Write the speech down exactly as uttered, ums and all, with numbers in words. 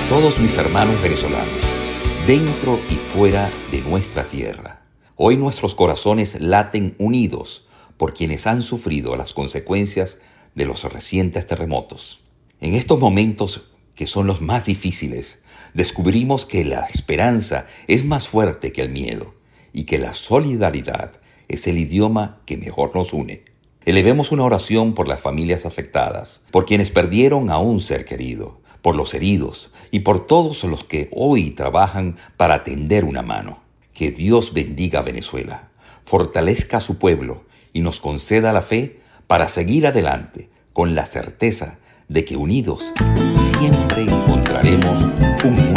todos mis hermanos venezolanos, dentro y fuera de nuestra tierra. Hoy nuestros corazones laten unidos por quienes han sufrido las consecuencias de los recientes terremotos. En estos momentos, que son los más difíciles, descubrimos que la esperanza es más fuerte que el miedo y que la solidaridad es el idioma que mejor nos une. Elevemos una oración por las familias afectadas, por quienes perdieron a un ser querido, por los heridos y por todos los que hoy trabajan para tender una mano. Que Dios bendiga a Venezuela, fortalezca a su pueblo y nos conceda la fe para seguir adelante con la certeza de que unidos siempre encontraremos un